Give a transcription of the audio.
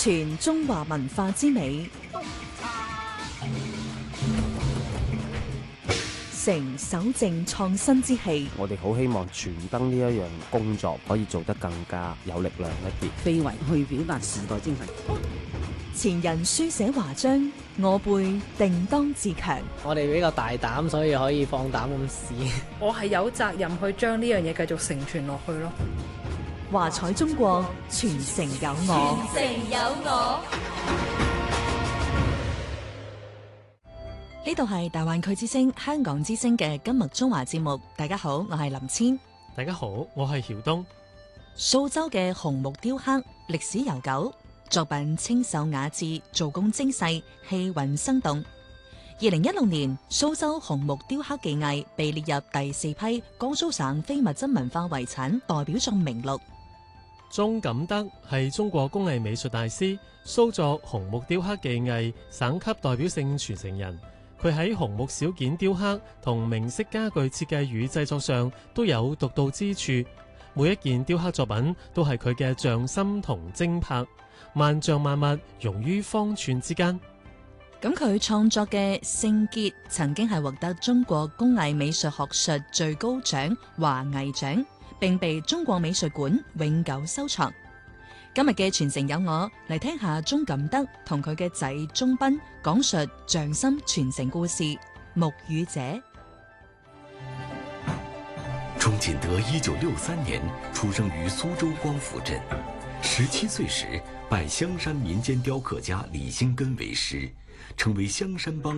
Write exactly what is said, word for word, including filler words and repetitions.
傳中華文化之美，成守正創新之氣。 我哋好希望傳燈呢一樣工作可以做得更加有力量一啲， 非遺去表達時代精神。 前人書寫華章，我輩定當自強。 我哋比較大膽，所以可以放膽咁試。 我係有責任去將呢樣嘢繼續承傳落去咯。 華彩中國，傳承有我。 傳承有我。 呢度係大灣區之聲、香港之聲嘅今日中華節目。大家好，我係林千。 大家好，我係曉東。 蘇州嘅紅木雕刻歷史悠久，作品清秀雅致，做工精細，氣韻生動。二零一六年，蘇州紅木雕刻技藝被列入第四批江蘇省非物質文化遺產代表作名錄。 鍾錦德係中國工藝美術大師，蘇作紅木雕刻技藝省級代表性傳承人。佢喺紅木小件雕刻同明式家具設計與製作上都有獨到之處，每一件雕刻作品都係佢嘅匠心同精魄，萬象萬物融於方寸之間。 咁佢創作嘅聖傑曾經係獲得中國工藝美術學術最高獎華藝獎，並被中國美術館永久收藏。今日嘅傳承有我，嚟聽下鍾錦德同佢嘅仔鍾斌講述匠心傳承故事。木語者。 鍾錦德一九六三年出生於蘇州光福鎮，十七歲時拜香山民間雕刻家李興根為師，成為香山幫